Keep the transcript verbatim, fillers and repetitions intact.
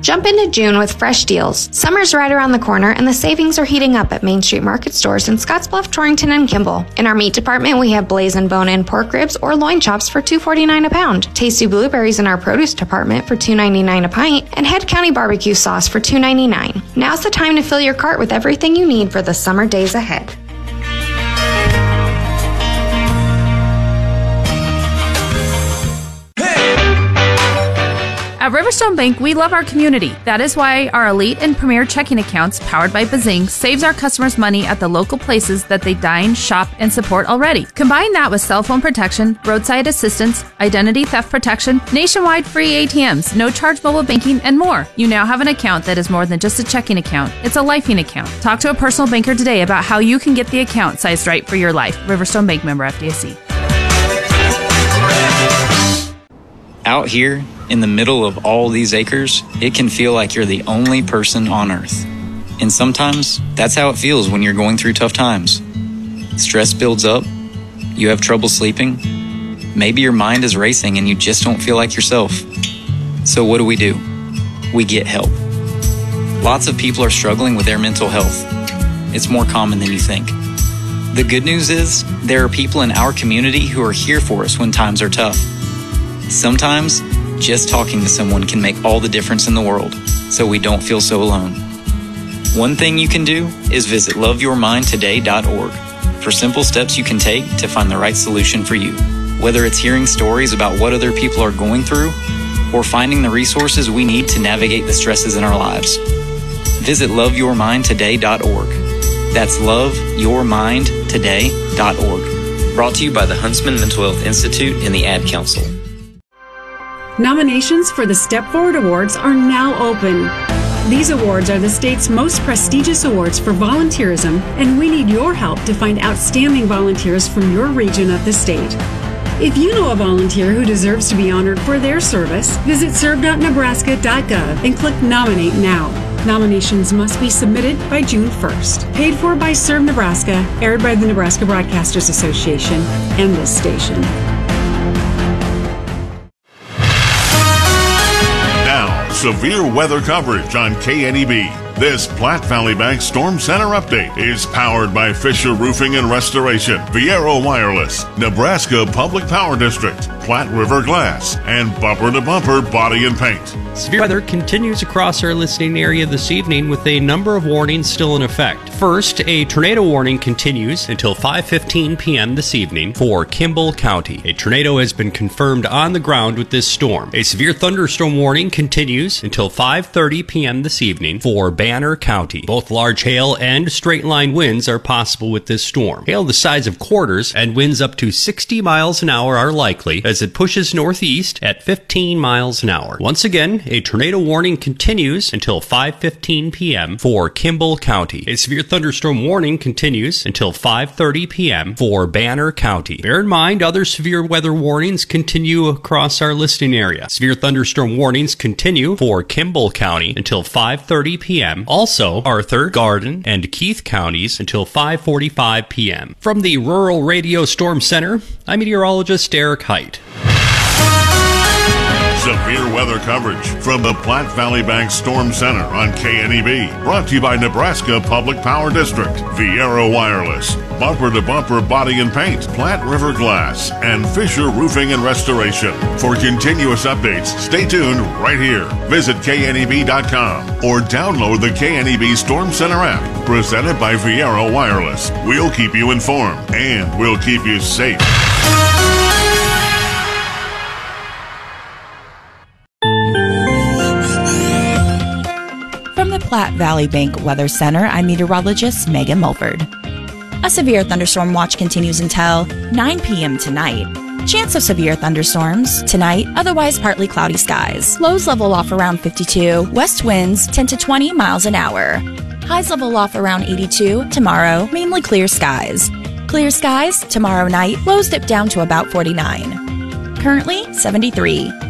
Jump into June with fresh deals. Summer's right around the corner and the savings are heating up at Main Street Market stores in Scottsbluff, Torrington, and Kimball. In our meat department, we have blazing bone-in pork ribs or loin chops for two dollars and forty-nine cents a pound, tasty blueberries in our produce department for two dollars and ninety-nine cents a pint, and Head County barbecue sauce for two dollars and ninety-nine cents. Now's the time to fill your cart with everything you need for the summer days ahead. At Riverstone Bank, we love our community. That is why our elite and premier checking accounts, powered by Bazing, saves our customers money at the local places that they dine, shop, and support already. Combine that with cell phone protection, roadside assistance, identity theft protection, nationwide free A T Ms, no-charge mobile banking, and more. You now have an account that is more than just a checking account. It's a lifing account. Talk to a personal banker today about how you can get the account sized right for your life. Riverstone Bank, member F D I C. Out here, in the middle of all these acres, it can feel like you're the only person on Earth. And sometimes, that's how it feels when you're going through tough times. Stress builds up, you have trouble sleeping, maybe your mind is racing and you just don't feel like yourself. So what do we do? We get help. Lots of people are struggling with their mental health. It's more common than you think. The good news is, there are people in our community who are here for us when times are tough. Sometimes, just talking to someone can make all the difference in the world, so we don't feel so alone. One thing you can do is visit love your mind today dot org for simple steps you can take to find the right solution for you. Whether it's hearing stories about what other people are going through, or finding the resources we need to navigate the stresses in our lives. Visit love your mind today dot org. That's love your mind today dot org. Brought to you by the Huntsman Mental Health Institute and the Ad Council. Nominations for the Step Forward Awards are now open. These awards are the state's most prestigious awards for volunteerism, and we need your help to find outstanding volunteers from your region of the state. If you know a volunteer who deserves to be honored for their service, visit serve dot nebraska dot gov and click Nominate Now. Nominations must be submitted by June first. Paid for by Serve Nebraska, aired by the Nebraska Broadcasters Association and this station. Severe weather coverage on K N E B. This Platte Valley Bank Storm Center update is powered by Fisher Roofing and Restoration, Viero Wireless, Nebraska Public Power District, Platte River Glass, and Bumper to Bumper Body and Paint. Severe weather continues across our listening area this evening with a number of warnings still in effect. First, a tornado warning continues until five fifteen p.m. this evening for Kimball County. A tornado has been confirmed on the ground with this storm. A severe thunderstorm warning continues until five thirty p.m. this evening for Banner County. Both large hail and straight line winds are possible with this storm. Hail the size of quarters and winds up to sixty miles an hour are likely as it pushes northeast at fifteen miles an hour. Once again, a tornado warning continues until five fifteen p.m. for Kimball County. A severe thunderstorm warning continues until five thirty p.m. for Banner County. Bear in mind, other severe weather warnings continue across our listing area. Severe thunderstorm warnings continue for Kimball County until five thirty p.m. Also, Arthur, Garden, and Keith counties until five forty-five p.m. From the Rural Radio Storm Center, I'm meteorologist Eric Height. Severe weather coverage from the Platte Valley Bank Storm Center on K N E B. Brought to you by Nebraska Public Power District, Viero Wireless, Bumper to Bumper Body and Paint, Platte River Glass, and Fisher Roofing and Restoration. For continuous updates, stay tuned right here. Visit K N E B dot com or download the K N E B Storm Center app, presented by Viero Wireless. We'll keep you informed and we'll keep you safe. From the Platte Valley Bank Weather Center, I'm meteorologist Megan Mulford. A severe thunderstorm watch continues until nine p.m. tonight. Chance of severe thunderstorms tonight, otherwise partly cloudy skies. Lows level off around fifty-two, west winds ten to twenty miles an hour. Highs level off around eighty-two, tomorrow mainly clear skies. Clear skies tomorrow night, lows dip down to about forty-nine. Currently seventy-three.